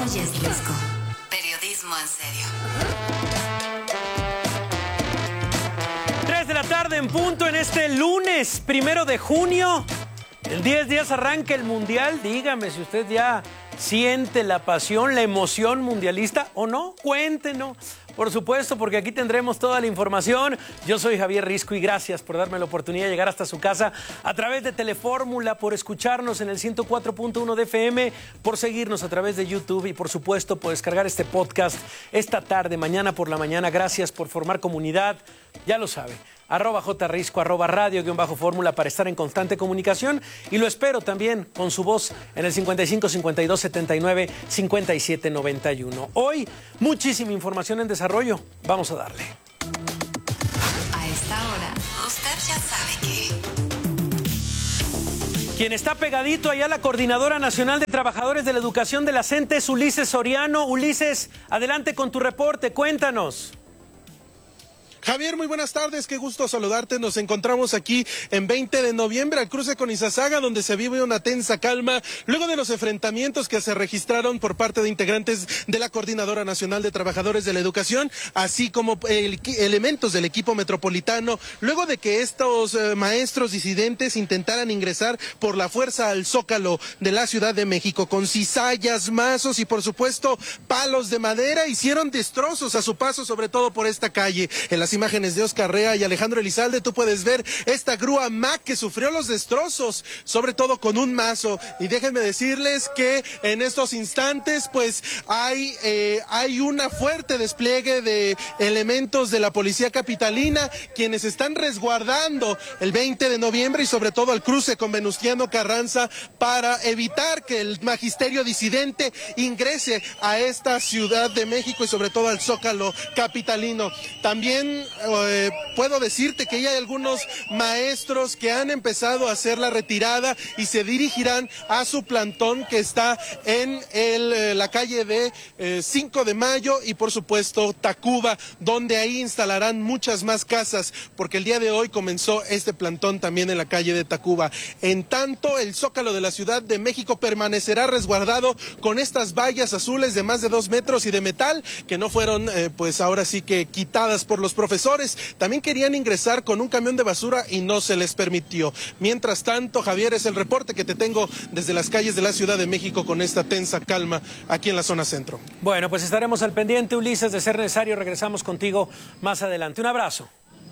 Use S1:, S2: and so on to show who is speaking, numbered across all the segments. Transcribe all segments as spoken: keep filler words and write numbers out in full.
S1: Oyes Risco. Periodismo en serio.
S2: tres de la tarde en punto en este lunes, primero de junio. En diez días arranca el Mundial. Dígame si usted ya siente la pasión, la emoción mundialista o no. Cuéntenos. Por supuesto, porque aquí tendremos toda la información. Yo soy Javier Risco y gracias por darme la oportunidad de llegar hasta su casa a través de Telefórmula, por escucharnos en el ciento cuatro punto uno de F M, por seguirnos a través de YouTube y por supuesto por descargar este podcast esta tarde, mañana por la mañana. Gracias por formar comunidad, ya lo sabe. Arroba jrisco, arroba radio, guión bajo fórmula para estar en constante comunicación y lo espero también con su voz en el cincuenta y cinco, cincuenta y dos, setenta y nueve, cincuenta y siete, noventa y uno. Hoy, muchísima información en desarrollo. Vamos a darle.
S1: A esta hora, usted ya sabe que...
S2: Quien está pegadito allá a la Coordinadora Nacional de Trabajadores de la Educación de la CENTE es Ulises Soriano. Ulises, adelante con tu reporte, cuéntanos.
S3: Javier, muy buenas tardes, qué gusto saludarte. Nos encontramos aquí en veinte de noviembre al cruce con Izazaga, donde se vive una tensa calma luego de los enfrentamientos que se registraron por parte de integrantes de la Coordinadora Nacional de Trabajadores de la Educación, así como el, elementos del equipo metropolitano, luego de que estos eh, maestros disidentes intentaran ingresar por la fuerza al Zócalo de la Ciudad de México con cizallas, mazos y por supuesto palos de madera. Hicieron destrozos a su paso, sobre todo por esta calle. En las imágenes de Oscar Rea y Alejandro Elizalde, tú puedes ver esta grúa Mack que sufrió los destrozos, sobre todo con un mazo. Y déjenme decirles que en estos instantes, pues, hay, eh, hay una fuerte despliegue de elementos de la policía capitalina, quienes están resguardando el veinte de noviembre y sobre todo el cruce con Venustiano Carranza para evitar que el magisterio disidente ingrese a esta Ciudad de México y sobre todo al Zócalo capitalino. También Eh, puedo decirte que ya hay algunos maestros que han empezado a hacer la retirada y se dirigirán a su plantón que está en el, eh, la calle de eh, cinco de mayo y por supuesto Tacuba, donde ahí instalarán muchas más casas, porque el día de hoy comenzó este plantón también en la calle de Tacuba. En tanto, el Zócalo de la Ciudad de México permanecerá resguardado con estas vallas azules de más de dos metros y de metal que no fueron eh, pues ahora sí que quitadas por los profesores. También querían ingresar con un camión de basura y no se les permitió. Mientras tanto, Javier, es el reporte que te tengo desde las calles de la Ciudad de México con esta tensa calma aquí en la zona centro.
S2: Bueno, pues estaremos al pendiente, Ulises, de ser necesario. Regresamos contigo más adelante. Un abrazo.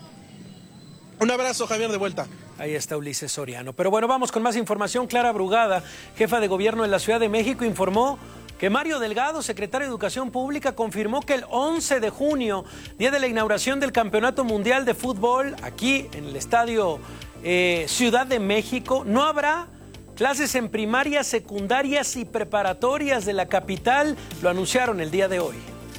S3: Un abrazo, Javier, de vuelta.
S2: Ahí está Ulises Soriano. Pero bueno, vamos con más información. Clara Brugada, jefa de gobierno de la Ciudad de México, informó que Mario Delgado, secretario de Educación Pública, confirmó que el once de junio, día de la inauguración del Campeonato Mundial de Fútbol, aquí en el Estadio eh, Ciudad de México, no habrá clases en primarias, secundarias y preparatorias de la capital. Lo anunciaron el día de hoy.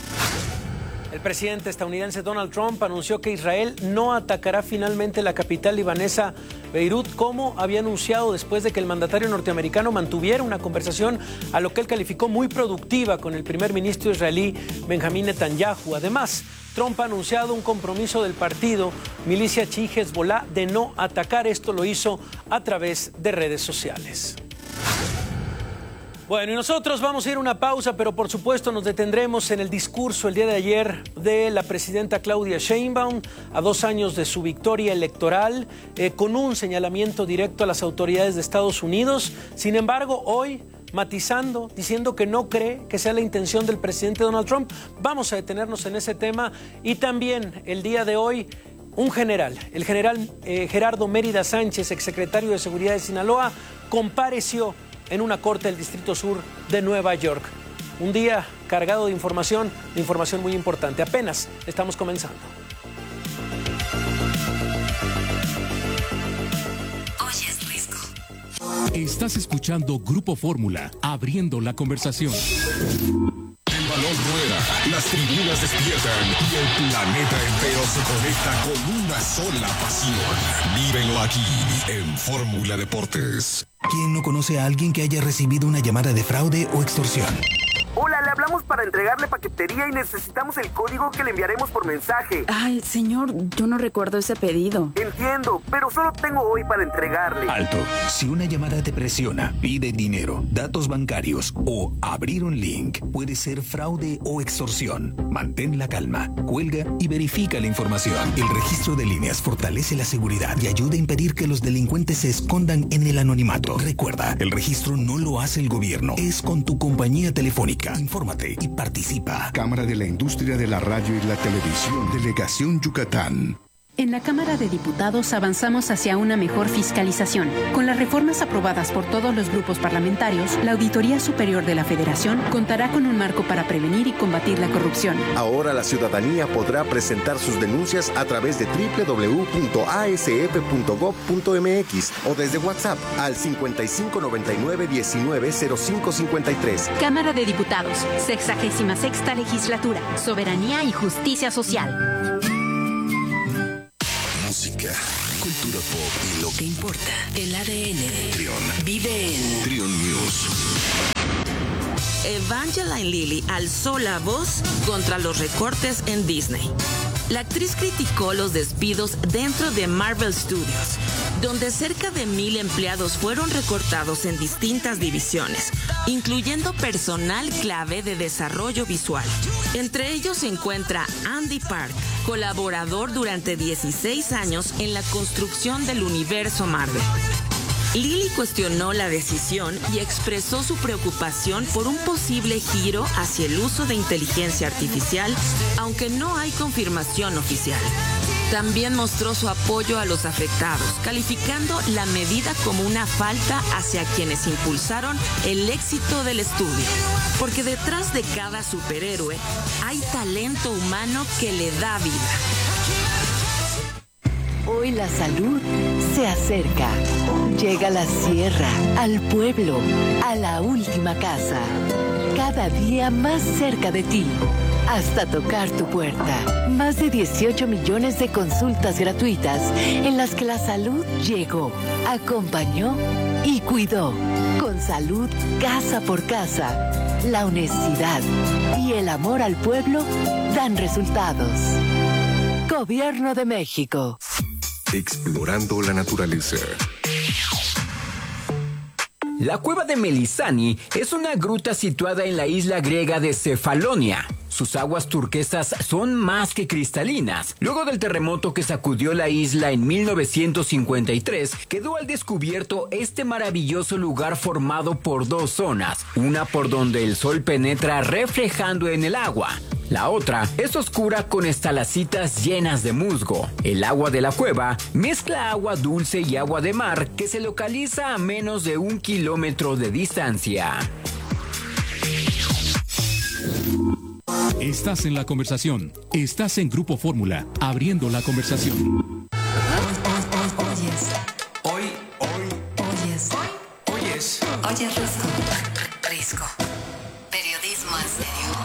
S2: El presidente estadounidense Donald Trump anunció que Israel no atacará finalmente la capital libanesa Beirut, como había anunciado después de que el mandatario norteamericano mantuviera una conversación a lo que él calificó muy productiva con el primer ministro israelí Benjamín Netanyahu. Además, Trump ha anunciado un compromiso del partido Milicia Chií Hezbollah de no atacar. Esto lo hizo a través de redes sociales. Bueno, y nosotros vamos a ir a una pausa, pero por supuesto nos detendremos en el discurso el día de ayer de la presidenta Claudia Sheinbaum a dos años de su victoria electoral, eh, con un señalamiento directo a las autoridades de Estados Unidos. Sin embargo, hoy, matizando, diciendo que no cree que sea la intención del presidente Donald Trump, vamos a detenernos en ese tema. Y también el día de hoy, un general, el general eh, Gerardo Mérida Sánchez, exsecretario de Seguridad de Sinaloa, compareció en una corte del Distrito Sur de Nueva York. Un día cargado de información, de información muy importante. Apenas estamos comenzando.
S1: Oyes Risco.
S4: Estás escuchando Grupo Fórmula, abriendo la conversación.
S5: El balón rueda, las tribunas despiertan y el planeta entero se conecta con una sola pasión. Vívelo aquí en Fórmula Deportes.
S6: ¿Quién no conoce a alguien que haya recibido una llamada de fraude o extorsión? Hola, le hablamos para entregarle paquetería y necesitamos el código que le enviaremos por mensaje.
S7: Ay, señor, yo no recuerdo ese pedido.
S6: Entiendo, pero solo tengo hoy para entregarle.
S8: Alto. Si una llamada te presiona, pide dinero, datos bancarios o abrir un link, puede ser fraude o extorsión. Mantén la calma, cuelga y verifica la información. El registro de líneas fortalece la seguridad y ayuda a impedir que los delincuentes se escondan en el anonimato. Recuerda, el registro no lo hace el gobierno, es con tu compañía telefónica. Infórmate y participa.
S5: Cámara de la Industria de la Radio y la Televisión, Delegación Yucatán.
S9: En la Cámara de Diputados avanzamos hacia una mejor fiscalización. Con las reformas aprobadas por todos los grupos parlamentarios, la Auditoría Superior de la Federación contará con un marco para prevenir y combatir la corrupción.
S10: Ahora la ciudadanía podrá presentar sus denuncias a través de doble u doble u doble u punto a s f punto gob punto m x o desde WhatsApp al cincuenta y cinco noventa y nueve diecinueve cero cinco cincuenta y tres.
S9: Cámara de Diputados, sexagésima sexta legislatura, soberanía y justicia social.
S5: Música, cultura pop y lo
S1: que importa, el A D N de
S5: Trion.
S1: Vive en
S5: Trion News.
S11: Evangeline Lilly alzó la voz contra los recortes en Disney. La actriz criticó los despidos dentro de Marvel Studios, donde cerca de mil empleados fueron recortados en distintas divisiones, incluyendo personal clave de desarrollo visual. Entre ellos se encuentra Andy Park, colaborador durante dieciséis años en la construcción del universo Marvel. Lilly cuestionó la decisión y expresó su preocupación por un posible giro hacia el uso de inteligencia artificial, aunque no hay confirmación oficial. También mostró su apoyo a los afectados, calificando la medida como una falta hacia quienes impulsaron el éxito del estudio. Porque detrás de cada superhéroe hay talento humano que le da vida.
S12: Hoy la salud se acerca. Llega a la sierra, al pueblo, a la última casa. Cada día más cerca de ti, hasta tocar tu puerta. Más de dieciocho millones de consultas gratuitas en las que la salud llegó, acompañó y cuidó. Con salud casa por casa, la honestidad y el amor al pueblo dan resultados. Gobierno de México.
S5: Explorando la naturaleza.
S13: La cueva de Melisani es una gruta situada en la isla griega de Cefalonia. Sus aguas turquesas son más que cristalinas. Luego del terremoto que sacudió la isla en mil novecientos cincuenta y tres, quedó al descubierto este maravilloso lugar formado por dos zonas. Una por donde el sol penetra reflejando en el agua. La otra es oscura con estalacitas llenas de musgo. El agua de la cueva mezcla agua dulce y agua de mar que se localiza a menos de un kilómetro de distancia.
S4: Estás en la conversación. Estás en Grupo Fórmula, abriendo la conversación.
S1: Oyes.
S2: Hoy, hoy,
S1: Oyes.
S2: oyes.
S1: Oyes Risco. Risco. Periodismo en serio.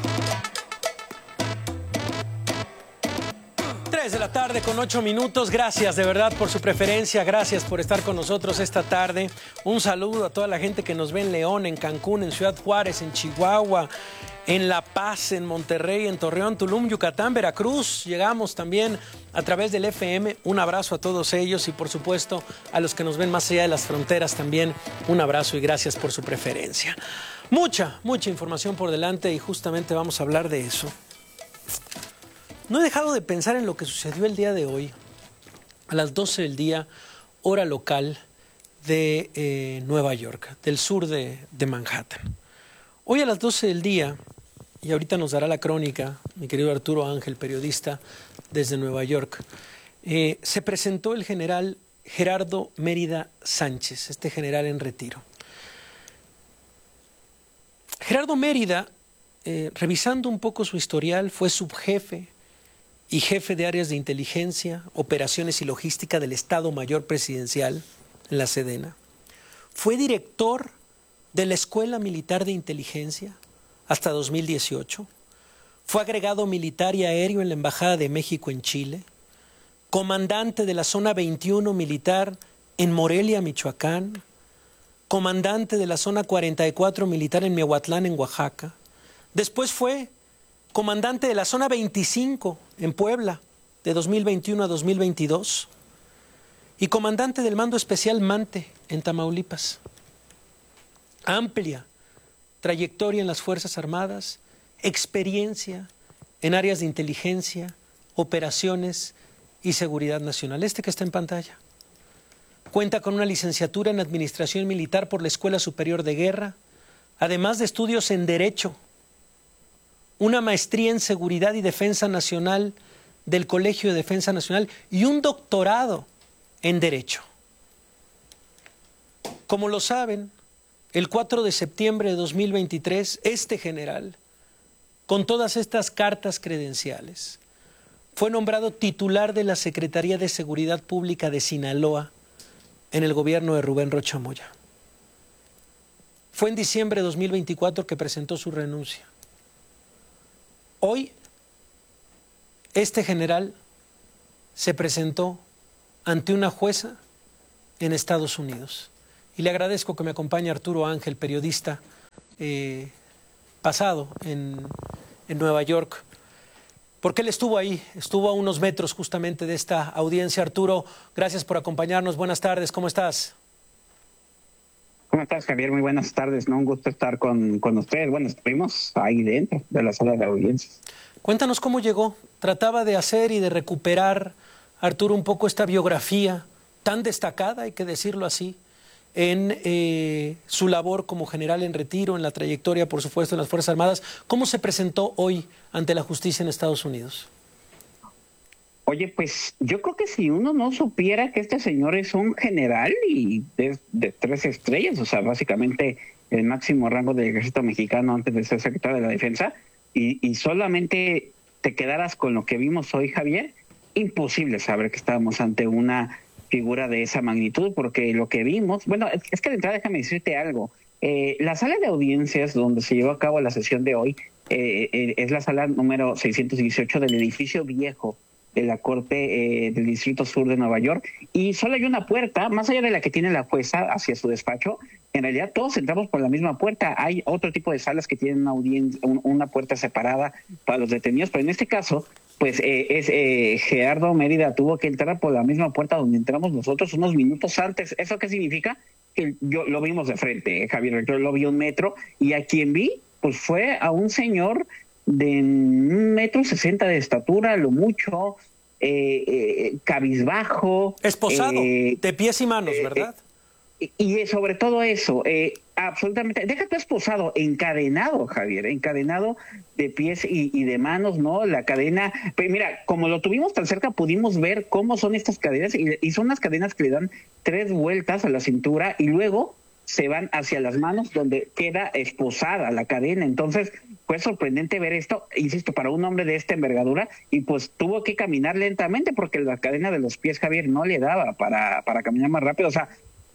S2: tres de la tarde con ocho minutos. Gracias de verdad por su preferencia. Gracias por estar con nosotros esta tarde. Un saludo a toda la gente que nos ve en León, en Cancún, en Ciudad Juárez, en Chihuahua, en La Paz, en Monterrey, en Torreón, Tulum, Yucatán, Veracruz. Llegamos también a través del F M. Un abrazo a todos ellos y por supuesto a los que nos ven más allá de las fronteras también. Un abrazo y gracias por su preferencia. Mucha, mucha información por delante y justamente vamos a hablar de eso. No he dejado de pensar en lo que sucedió el día de hoy, a las doce del día, hora local de eh, Nueva York, del sur de, de Manhattan. Hoy a las doce del día, y ahorita nos dará la crónica, mi querido Arturo Ángel, periodista desde Nueva York, eh, se presentó el general Gerardo Mérida Sánchez, este general en retiro. Gerardo Mérida, eh, revisando un poco su historial, fue subjefe y jefe de áreas de inteligencia, operaciones y logística del Estado Mayor Presidencial en la Sedena. Fue director de la Escuela Militar de Inteligencia hasta dos mil dieciocho. Fue agregado militar y aéreo en la Embajada de México en Chile. Comandante de la Zona veintiuno militar en Morelia, Michoacán. Comandante de la Zona cuarenta y cuatro militar en Miahuatlán, en Oaxaca. Después fue comandante de la zona veinticinco en Puebla, de dos mil veintiuno a dos mil veintidós, y comandante del Mando Especial Mante en Tamaulipas. Amplia trayectoria en las Fuerzas Armadas, experiencia en áreas de inteligencia, operaciones y seguridad nacional. Este que está en pantalla. Cuenta con una licenciatura en Administración Militar por la Escuela Superior de Guerra, además de estudios en Derecho, una maestría en Seguridad y Defensa Nacional del Colegio de Defensa Nacional y un doctorado en Derecho. Como lo saben, el cuatro de septiembre de dos mil veintitrés, este general, con todas estas cartas credenciales, fue nombrado titular de la Secretaría de Seguridad Pública de Sinaloa en el gobierno de Rubén Rocha Moya. Fue en diciembre de dos mil veinticuatro que presentó su renuncia. Hoy, este general se presentó ante una jueza en Estados Unidos. Y le agradezco que me acompañe Arturo Ángel, periodista eh, pasado en, en Nueva York, porque él estuvo ahí, estuvo a unos metros justamente de esta audiencia. Arturo, gracias por acompañarnos. Buenas tardes, ¿cómo estás?
S14: ¿Cómo estás, Javier? Muy buenas tardes, ¿no? Un gusto estar con, con ustedes. Bueno, estuvimos ahí dentro de la sala de audiencias.
S2: Cuéntanos cómo llegó. Trataba de hacer y de recuperar, Arturo, un poco esta biografía tan destacada, hay que decirlo así, en eh, su labor como general en retiro, en la trayectoria, por supuesto, en las Fuerzas Armadas. ¿Cómo se presentó hoy ante la justicia en Estados Unidos?
S14: Oye, pues yo creo que si uno no supiera que este señor es un general y de, de tres estrellas, o sea, básicamente el máximo rango del ejército mexicano antes de ser secretario de la Defensa, y, y solamente te quedaras con lo que vimos hoy, Javier, imposible saber que estábamos ante una figura de esa magnitud, porque lo que vimos, bueno, es, es que de entrada déjame decirte algo, eh, la sala de audiencias donde se llevó a cabo la sesión de hoy eh, eh, es la sala número seiscientos dieciocho del edificio viejo de la Corte eh, del Distrito Sur de Nueva York, y solo hay una puerta, más allá de la que tiene la jueza hacia su despacho. En realidad todos entramos por la misma puerta. Hay otro tipo de salas que tienen una, audiencia, un, una puerta separada para los detenidos, pero en este caso, pues eh, es eh, Gerardo Mérida tuvo que entrar por la misma puerta donde entramos nosotros unos minutos antes. ¿Eso qué significa? Que yo lo vimos de frente, eh, Javier, yo lo vi un metro, y a quien vi, pues fue a un señor de un metro sesenta de estatura, lo mucho, eh, eh, cabizbajo.
S2: Esposado, eh, de pies y manos, ¿verdad?
S14: Eh, y, y sobre todo eso, eh, absolutamente, déjate esposado, encadenado, Javier, encadenado de pies y, y de manos, ¿no? La cadena, pues mira, como lo tuvimos tan cerca, pudimos ver cómo son estas cadenas, y, y son unas cadenas que le dan tres vueltas a la cintura y luego se van hacia las manos donde queda esposada la cadena. Entonces fue sorprendente ver esto, insisto, para un hombre de esta envergadura, y pues tuvo que caminar lentamente porque la cadena de los pies, Javier, no le daba para, para caminar más rápido. O sea,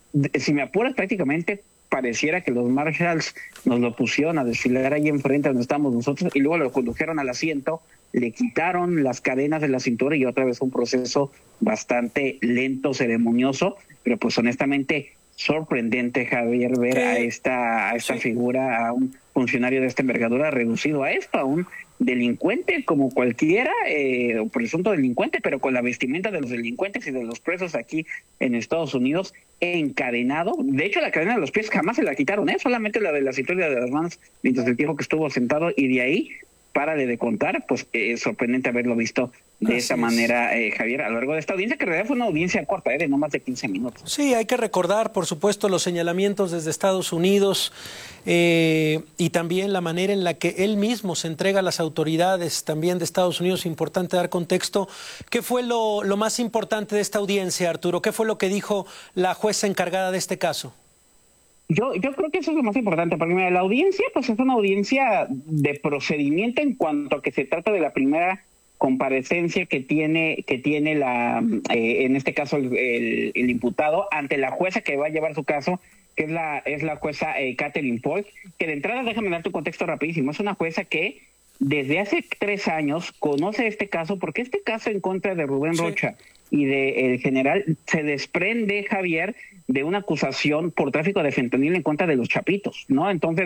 S14: si me apuras, prácticamente pareciera que los marshals nos lo pusieron a desfilar ahí enfrente donde estamos nosotros y luego lo condujeron al asiento, le quitaron las cadenas de la cintura y otra vez un proceso bastante lento, ceremonioso, pero pues honestamente sorprendente, Javier, ver ¿Qué? a esta a esta sí. figura, a un funcionario de esta envergadura reducido a esto, a un delincuente como cualquiera, eh, o presunto delincuente, pero con la vestimenta de los delincuentes y de los presos aquí en Estados Unidos, encadenado. De hecho, la cadena de los pies jamás se la quitaron, ¿eh? Solamente la de la cintura de las manos mientras el tiempo que estuvo sentado, y de ahí, párale de contar, pues es eh, sorprendente haberlo visto de Así esa es. manera, eh, Javier, a lo largo de esta audiencia, que en realidad fue una audiencia corta, eh, de no más de quince minutos.
S2: Sí, hay que recordar, por supuesto, los señalamientos desde Estados Unidos eh, y también la manera en la que él mismo se entrega a las autoridades también de Estados Unidos. Importante dar contexto. ¿Qué fue lo, lo más importante de esta audiencia, Arturo? ¿Qué fue lo que dijo la jueza encargada de este caso?
S14: Yo, yo creo que eso es lo más importante, porque mira, la audiencia pues es una audiencia de procedimiento en cuanto a que se trata de la primera comparecencia que tiene que tiene la eh, en este caso el, el, el imputado ante la jueza que va a llevar su caso, que es la es la jueza eh, Catherine Polk, que de entrada, déjame dar tu contexto rapidísimo, es una jueza que desde hace tres años conoce este caso, porque este caso en contra de Rubén sí. Rocha y de el general se desprende, Javier, de una acusación por tráfico de fentanilo en contra de los Chapitos, ¿no? Entonces,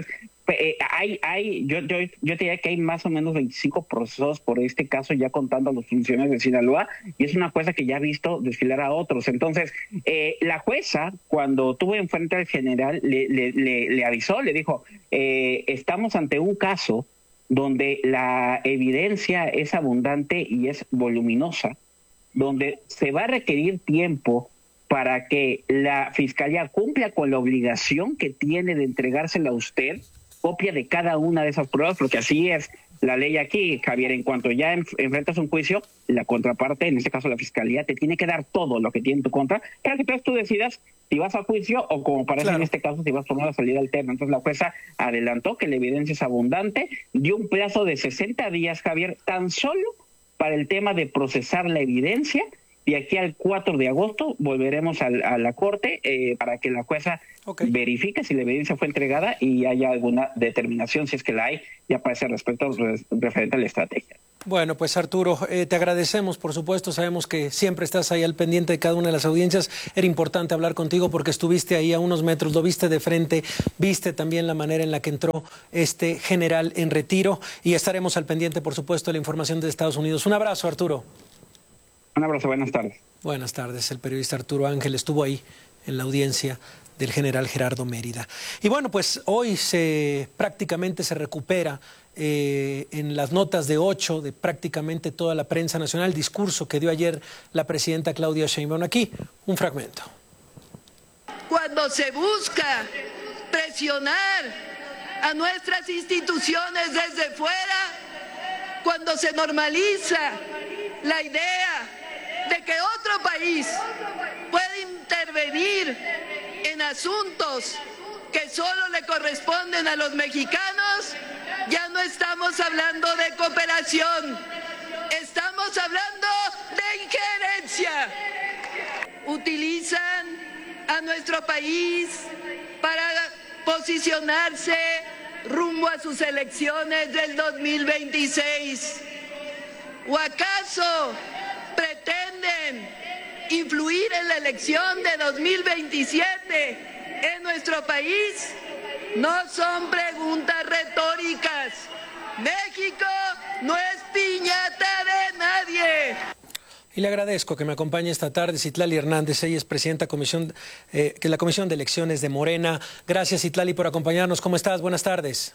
S14: Eh, hay, hay, yo, yo, yo te diría que hay más o menos veinticinco procesos por este caso, ya contando a los funcionarios de Sinaloa, y es una jueza que ya ha visto desfilar a otros. Entonces, eh, la jueza, cuando tuvo enfrente al general, le, le, le, le avisó, le dijo, eh, estamos ante un caso donde la evidencia es abundante y es voluminosa, donde se va a requerir tiempo para que la Fiscalía cumpla con la obligación que tiene de entregársela a usted, copia de cada una de esas pruebas, porque así es la ley aquí, Javier. En cuanto ya en, enfrentas un juicio, la contraparte, en este caso la Fiscalía, te tiene que dar todo lo que tiene en tu contra, para que entonces tú decidas si vas a juicio o, como parece claro. en este caso, si vas a tomar la salida alterna. Entonces la jueza adelantó que la evidencia es abundante, dio un plazo de sesenta días, Javier, tan solo para el tema de procesar la evidencia. Y aquí al cuatro de agosto volveremos al, a la Corte eh, para que la jueza okay. verifique si la evidencia fue entregada y haya alguna determinación, si es que la hay, ya para ese respecto referente a la estrategia.
S2: Bueno, pues Arturo, eh, te agradecemos, por supuesto, sabemos que siempre estás ahí al pendiente de cada una de las audiencias. Era importante hablar contigo porque estuviste ahí a unos metros, lo viste de frente, viste también la manera en la que entró este general en retiro y estaremos al pendiente, por supuesto, de la información de Estados Unidos. Un abrazo, Arturo.
S14: Un abrazo, buenas tardes.
S2: Buenas tardes, el periodista Arturo Ángel estuvo ahí en la audiencia del general Gerardo Mérida. Y bueno, pues hoy se prácticamente se recupera eh, en las notas de ocho de prácticamente toda la prensa nacional el discurso que dio ayer la presidenta Claudia Sheinbaum. Aquí, un fragmento.
S15: Cuando se busca presionar a nuestras instituciones desde fuera, cuando se normaliza la idea de que otro país puede intervenir en asuntos que solo le corresponden a los mexicanos, ya no estamos hablando de cooperación, estamos hablando de injerencia. Utilizan a nuestro país para posicionarse rumbo a sus elecciones del dos mil veintiséis. ¿O acaso pretenden influir en la elección de dos mil veintisiete en nuestro país? No son preguntas retóricas. México no es piñata de nadie.
S2: Y le agradezco que me acompañe esta tarde Citlali Hernández. Ella es presidenta comisión, eh, de la Comisión de Elecciones de Morena. Gracias, Citlali, por acompañarnos. ¿Cómo estás? Buenas tardes.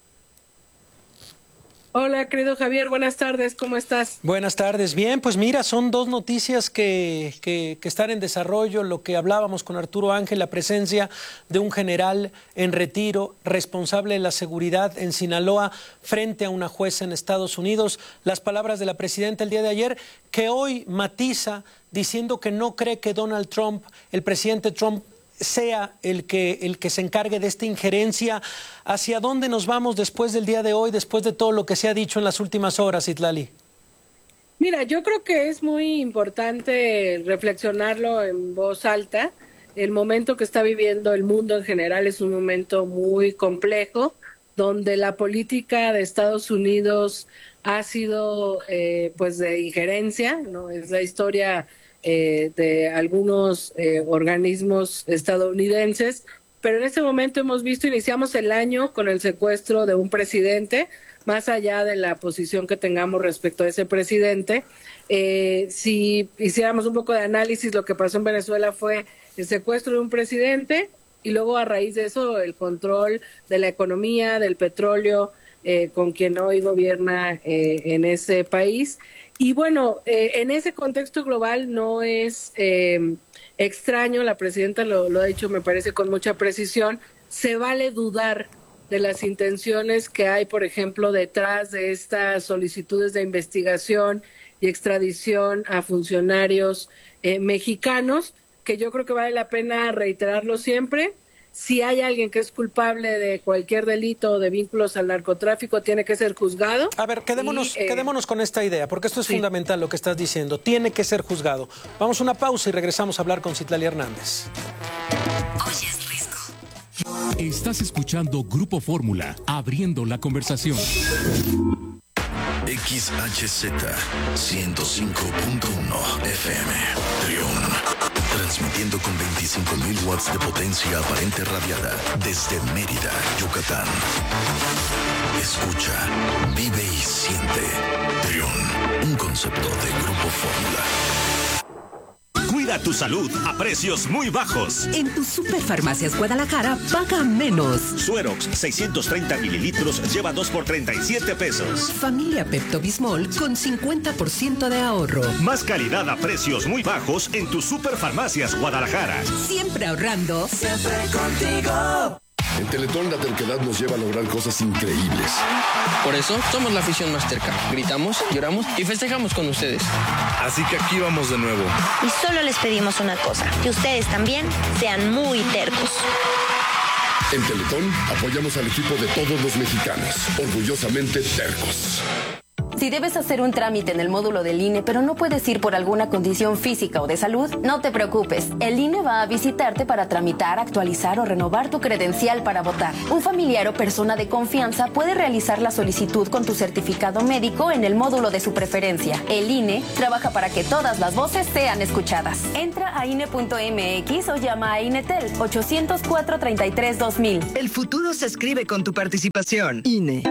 S16: Hola, querido Javier, buenas tardes, ¿cómo estás?
S2: Buenas tardes, bien, pues mira, son dos noticias que, que, que están en desarrollo, lo que hablábamos con Arturo Ángel, la presencia de un general en retiro, responsable de la seguridad en Sinaloa, frente a una jueza en Estados Unidos, las palabras de la presidenta el día de ayer, que hoy matiza diciendo que no cree que Donald Trump, el presidente Trump, sea el que, el que se encargue de esta injerencia. ¿Hacia dónde nos vamos después del día de hoy, después de todo lo que se ha dicho en las últimas horas, Citlali?
S16: Mira, yo creo que es muy importante reflexionarlo en voz alta. El momento que está viviendo el mundo en general es un momento muy complejo, donde la política de Estados Unidos ha sido eh, pues de injerencia, ¿no? Es la historia Eh, de algunos eh, organismos estadounidenses, pero en este momento hemos visto, iniciamos el año con el secuestro de un presidente, más allá de la posición que tengamos respecto a ese presidente. Eh, si hiciéramos un poco de análisis, lo que pasó en Venezuela fue el secuestro de un presidente y luego a raíz de eso el control de la economía, del petróleo, eh, con quien hoy gobierna eh, en ese país. Y bueno, eh, en ese contexto global no es eh, extraño, la presidenta lo, lo ha dicho, me parece, con mucha precisión, se vale dudar de las intenciones que hay, por ejemplo, detrás de estas solicitudes de investigación y extradición a funcionarios eh, mexicanos, que yo creo que vale la pena reiterarlo siempre. Si hay alguien que es culpable de cualquier delito o de vínculos al narcotráfico, tiene que ser juzgado.
S2: A ver, quedémonos,
S16: y, eh,
S2: quedémonos con esta idea, porque esto es sí. fundamental lo que estás diciendo. Tiene que ser juzgado. Vamos a una pausa y regresamos a hablar con Citlali Hernández.
S1: Oye, es rico.
S4: Estás escuchando Grupo Fórmula, abriendo la conversación.
S5: X H Z ciento cinco punto uno F M, Trión.
S17: Transmitiendo con veinticinco mil watts de potencia aparente radiada desde Mérida, Yucatán. Escucha, vive y siente. Trión, un concepto de Grupo Fórmula.
S18: Cuida tu salud a precios muy bajos.
S19: En tus Superfarmacias Guadalajara, paga menos.
S18: Suerox seiscientos treinta mililitros lleva dos por treinta y siete pesos.
S19: Familia Pepto Bismol con cincuenta por ciento de ahorro.
S18: Más calidad a precios muy bajos en tus Superfarmacias Guadalajara.
S19: Siempre ahorrando. Siempre contigo.
S20: En Teletón la terquedad nos lleva a lograr cosas increíbles.
S21: Por eso somos la afición más terca. Gritamos, lloramos y festejamos con ustedes.
S20: Así que aquí vamos de nuevo.
S22: Y solo les pedimos una cosa, que ustedes también sean muy tercos.
S20: En Teletón apoyamos al equipo de todos los mexicanos, orgullosamente tercos.
S23: Si debes hacer un trámite en el módulo del I N E, pero no puedes ir por alguna condición física o de salud, no te preocupes. El I N E va a visitarte para tramitar, actualizar o renovar tu credencial para votar. Un familiar o persona de confianza puede realizar la solicitud con tu certificado médico en el módulo de su preferencia. El I N E trabaja para que todas las voces sean escuchadas. Entra a I N E punto M X o llama a INETEL ochocientos cuatro, treinta y tres, dos mil.
S24: El futuro se escribe con tu participación. I N E.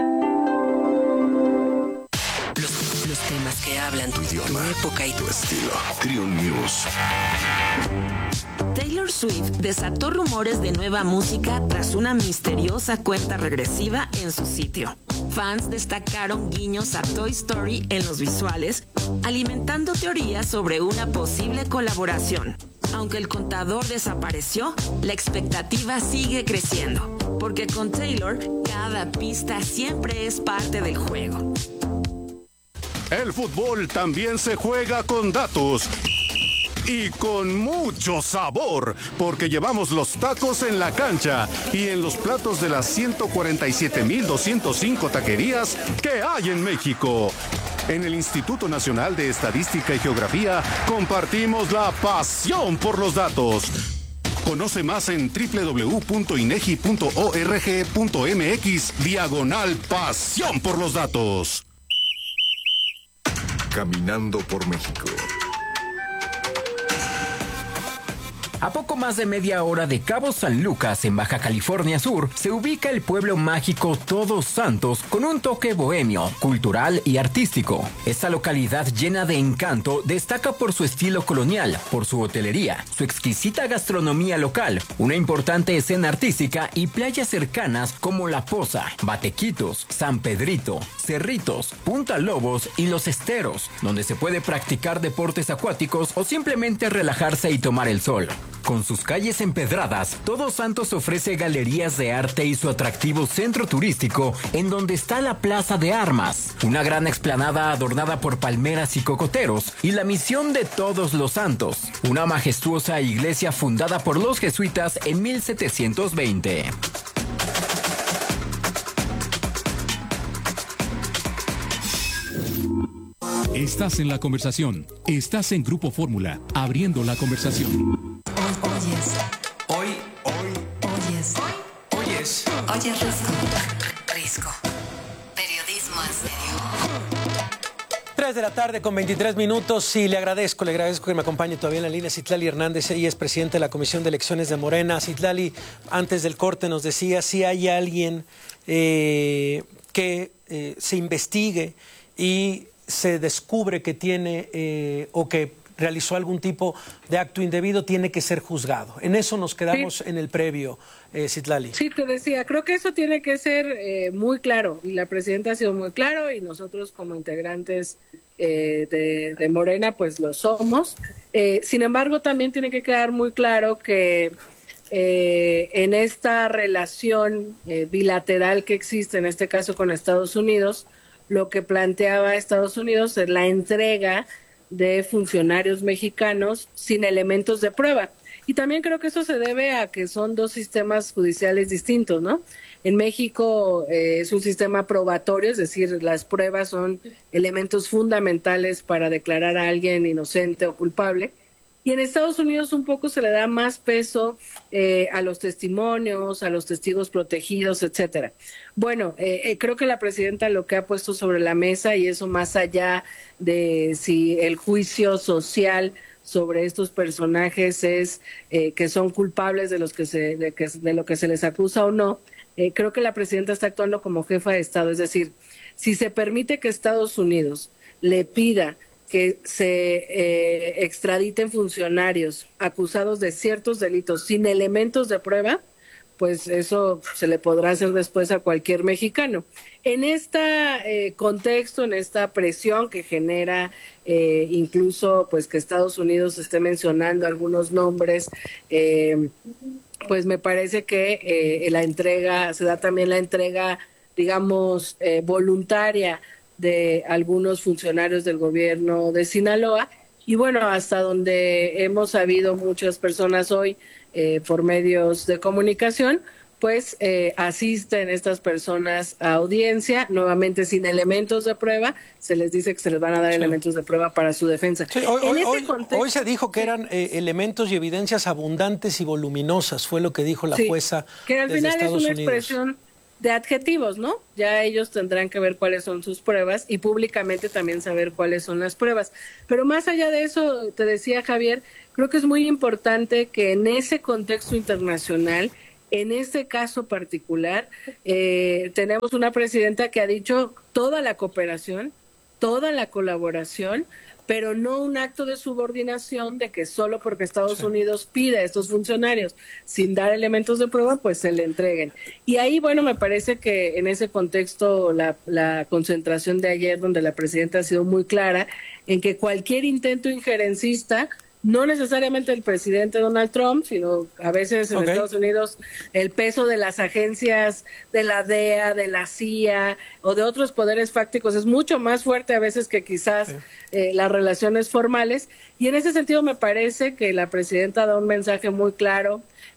S25: Los temas que hablan tu idioma, tu época y tu estilo.
S17: Trión News.
S11: Taylor Swift desató rumores de nueva música tras una misteriosa cuenta regresiva en su sitio. Fans destacaron guiños a Toy Story en los visuales, alimentando teorías sobre una posible colaboración. Aunque el contador desapareció, la expectativa sigue creciendo, porque con Taylor, cada pista siempre es parte del juego.
S26: El fútbol también se juega con datos y con mucho sabor, porque llevamos los tacos en la cancha y en los platos de las ciento cuarenta y siete mil doscientas cinco taquerías que hay en México. En el Instituto Nacional de Estadística y Geografía compartimos la pasión por los datos. Conoce más en doble u doble u doble u punto inegi punto org punto mx diagonal pasión por los datos.
S5: Caminando por México.
S13: A poco más de media hora de Cabo San Lucas, en Baja California Sur, se ubica el pueblo mágico Todos Santos con un toque bohemio, cultural y artístico. Esta localidad llena de encanto destaca por su estilo colonial, por su hotelería, su exquisita gastronomía local, una importante escena artística y playas cercanas como La Poza, Batequitos, San Pedrito, Cerritos, Punta Lobos y Los Esteros, donde se puede practicar deportes acuáticos o simplemente relajarse y tomar el sol. Con sus calles empedradas, Todos Santos ofrece galerías de arte y su atractivo centro turístico, en donde está la Plaza de Armas, una gran explanada adornada por palmeras y cocoteros, y la Misión de Todos los Santos, una majestuosa iglesia fundada por los jesuitas en mil setecientos veinte.
S4: Estás en la conversación. Estás en Grupo Fórmula, abriendo la conversación.
S1: Oyes.
S18: Hoy, hoy.
S1: Oyes.
S18: Hoy. Oyes.
S1: Oyes Risco. Risco. Periodismo en serio.
S2: tres de la tarde con veintitrés minutos y le agradezco, le agradezco que me acompañe todavía en la línea Citlali Hernández. Ella es presidente de la Comisión de Elecciones de Morena. Citlali, antes del corte nos decía si hay alguien eh, que eh, se investigue y se descubre que tiene eh, o que realizó algún tipo de acto indebido, tiene que ser juzgado. En eso nos quedamos sí. en el previo, eh, Citlali.
S16: Sí, te decía, creo que eso tiene que ser eh, muy claro, y la presidenta ha sido muy claro, y nosotros como integrantes eh, de, de Morena, pues lo somos. Eh, sin embargo, también tiene que quedar muy claro que eh, en esta relación eh, bilateral que existe, en este caso con Estados Unidos, lo que planteaba Estados Unidos es la entrega de funcionarios mexicanos sin elementos de prueba. Y también creo que eso se debe a que son dos sistemas judiciales distintos, ¿no? En México eh, es un sistema probatorio, es decir, las pruebas son elementos fundamentales para declarar a alguien inocente o culpable. Y en Estados Unidos un poco se le da más peso eh, a los testimonios, a los testigos protegidos, etcétera. Bueno, eh, eh, creo que la presidenta lo que ha puesto sobre la mesa, y eso más allá de si el juicio social sobre estos personajes es eh, que son culpables de, los que se, de, que, de lo que se les acusa o no. Eh, creo que la presidenta está actuando como jefa de Estado, es decir, si se permite que Estados Unidos le pida que se eh, extraditen funcionarios acusados de ciertos delitos sin elementos de prueba, pues eso se le podrá hacer después a cualquier mexicano. En este eh, contexto, en esta presión que genera eh, incluso pues que Estados Unidos esté mencionando algunos nombres, eh, pues me parece que eh, la entrega, se da también la entrega, digamos, eh, voluntaria de algunos funcionarios del gobierno de Sinaloa. Y bueno, hasta donde hemos sabido muchas personas hoy eh, por medios de comunicación, pues eh, asisten estas personas a audiencia, nuevamente sin elementos de prueba. Se les dice que se les van a dar sí. elementos de prueba para su defensa.
S2: Sí, hoy,
S16: en
S2: hoy,
S16: ese
S2: hoy,
S16: contexto,
S2: hoy se dijo que eran eh, elementos y evidencias abundantes y voluminosas, fue lo que dijo la
S16: sí,
S2: jueza
S16: que al
S2: desde
S16: final
S2: Estados
S16: es una
S2: Unidos.
S16: expresión de adjetivos, ¿no? Ya ellos tendrán que ver cuáles son sus pruebas y públicamente también saber cuáles son las pruebas. Pero más allá de eso, te decía Javier, creo que es muy importante que en ese contexto internacional, en este caso particular, eh, tenemos una presidenta que ha dicho toda la cooperación, toda la colaboración, pero no un acto de subordinación de que solo porque Estados sí. Unidos pide a estos funcionarios sin dar elementos de prueba, pues se le entreguen. Y ahí, bueno, me parece que en ese contexto la, la concentración de ayer, donde la presidenta ha sido muy clara en que cualquier intento injerencista, no necesariamente el presidente Donald Trump, sino a veces en okay. Estados Unidos el peso de las agencias de la D E A, de la C I A o de otros poderes fácticos es mucho más fuerte a veces que quizás sí. eh, las relaciones formales. Y en ese sentido me parece que la presidenta da un mensaje muy claro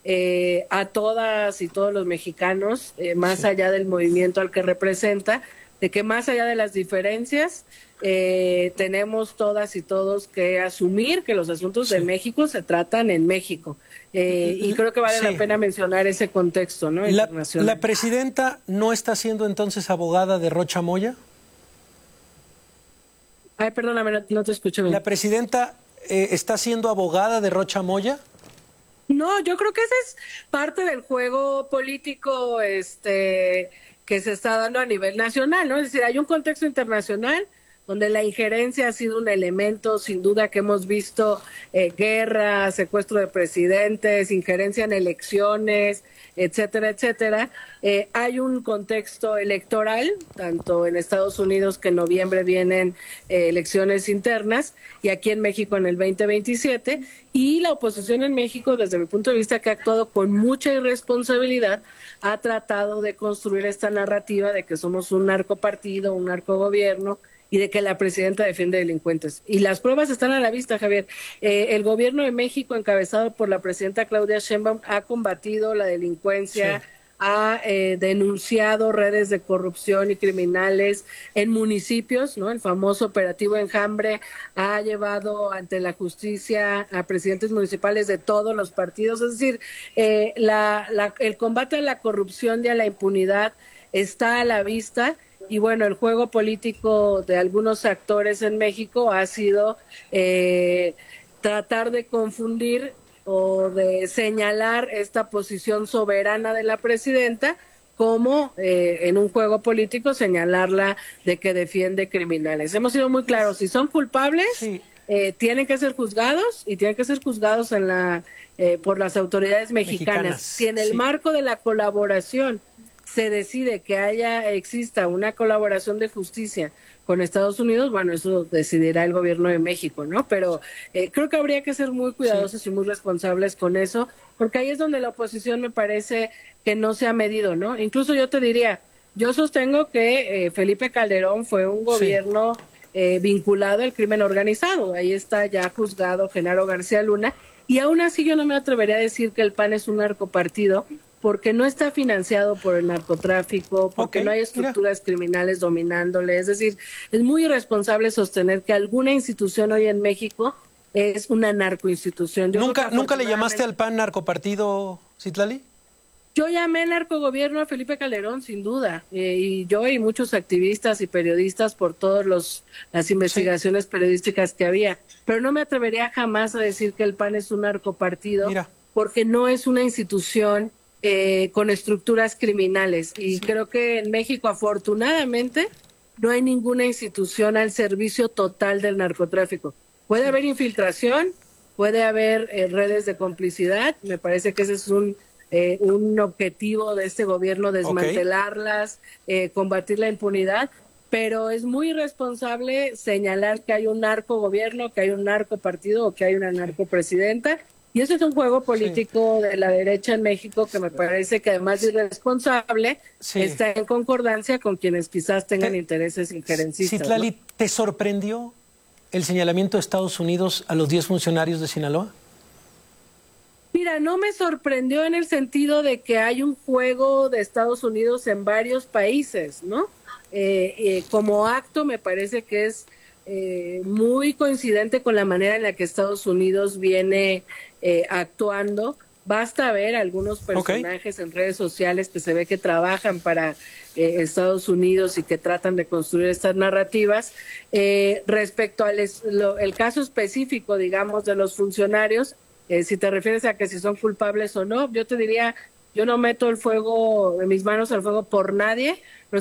S16: eh, a todas y todos los mexicanos, eh, más sí. allá del movimiento al que representa, de que más allá de las diferencias, eh, tenemos todas y todos que asumir que los asuntos sí. de México se tratan en México. Eh, y creo que vale sí. la pena mencionar ese contexto, ¿no?
S2: La,
S16: internacional.
S2: ¿La presidenta no está siendo entonces abogada de Rocha Moya?
S16: Ay, perdóname, no, no te escucho bien.
S2: ¿La presidenta eh, está siendo abogada de Rocha Moya?
S16: No, yo creo que ese es parte del juego político, este... que se está dando a nivel nacional, ¿no? Es decir, hay un contexto internacional donde la injerencia ha sido un elemento, sin duda, que hemos visto eh, guerra, secuestro de presidentes, injerencia en elecciones, etcétera, etcétera. Eh, hay un contexto electoral, tanto en Estados Unidos, que en noviembre vienen eh, elecciones internas, y aquí en México en el veinte veintisiete, y la oposición en México, desde mi punto de vista, que ha actuado con mucha irresponsabilidad, ha tratado de construir esta narrativa de que somos un narcopartido, un narcogobierno, y de que la presidenta defiende delincuentes. Y las pruebas están a la vista, Javier. Eh, el gobierno de México, encabezado por la presidenta Claudia Sheinbaum, ha combatido la delincuencia, sí. ha eh, denunciado redes de corrupción y criminales en municipios, ¿no? El famoso operativo Enjambre ha llevado ante la justicia a presidentes municipales de todos los partidos. Es decir, eh, la, la, el combate a la corrupción y a la impunidad está a la vista. Y bueno, el juego político de algunos actores en México ha sido eh, tratar de confundir o de señalar esta posición soberana de la presidenta como eh, en un juego político señalarla de que defiende criminales. Hemos sido muy claros, si son culpables, sí. eh, tienen que ser juzgados y tienen que ser juzgados en la eh, por las autoridades mexicanas. mexicanas. Si en el sí. marco de la colaboración se decide que haya exista una colaboración de justicia con Estados Unidos, bueno, eso decidirá el gobierno de México, ¿no? Pero eh, creo que habría que ser muy cuidadosos sí. y muy responsables con eso, porque ahí es donde la oposición me parece que no se ha medido, ¿no? Incluso yo te diría, yo sostengo que eh, Felipe Calderón fue un gobierno sí. eh, vinculado al crimen organizado, ahí está ya juzgado Genaro García Luna, y aún así yo no me atrevería a decir que el P A N es un narcopartido, porque no está financiado por el narcotráfico, porque okay, no hay estructuras mira. criminales dominándole. Es decir, es muy irresponsable sostener que alguna institución hoy en México es una narcoinstitución. Yo
S2: ¿Nunca, ¿nunca le llamaste al P A N narcopartido, Citlali?
S16: Yo llamé narcogobierno a Felipe Calderón, sin duda, eh, y yo y muchos activistas y periodistas por todas las investigaciones sí. periodísticas que había, pero no me atrevería jamás a decir que el P A N es un narcopartido, Mira. porque no es una institución eh, con estructuras criminales, y sí. creo que en México, afortunadamente, no hay ninguna institución al servicio total del narcotráfico. Puede sí. haber infiltración, puede haber eh, redes de complicidad, me parece que ese es un... Eh, un objetivo de este gobierno, desmantelarlas, okay. eh, combatir la impunidad, pero es muy irresponsable señalar que hay un narco gobierno, que hay un narco partido o que hay una narco presidenta, y eso es un juego político sí. de la derecha en México que me parece que además de irresponsable sí. está en concordancia con quienes quizás tengan te, intereses injerencistas.
S2: Citlali,
S16: ¿no?
S2: ¿te sorprendió el señalamiento de Estados Unidos a los diez funcionarios de Sinaloa?
S16: Mira, no me sorprendió en el sentido de que hay un juego de Estados Unidos en varios países, ¿no? Eh, eh, como acto me parece que es eh, muy coincidente con la manera en la que Estados Unidos viene eh, actuando. Basta ver algunos personajes okay. en redes sociales que se ve que trabajan para eh, Estados Unidos y que tratan de construir estas narrativas. Eh, respecto al es, lo, el caso específico, digamos, de los funcionarios, Eh, si te refieres a que si son culpables o no, yo te diría, yo no meto el fuego, mis manos al fuego por nadie, pero